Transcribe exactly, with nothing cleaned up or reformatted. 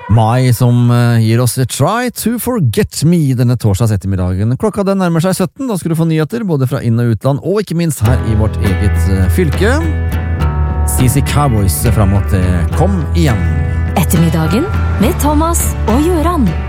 Mai som eh, gir oss Try to Forget Me denne torsdags ettermiddagen. Klokka den nærmer seg sytten, da skal du få nyheter både fra inn- og utland, og ikke minst her i vårt eget eh, fylke. C C Cowboys frem mot det. Kom igjen! Ettermiddagen med Thomas og Jøran.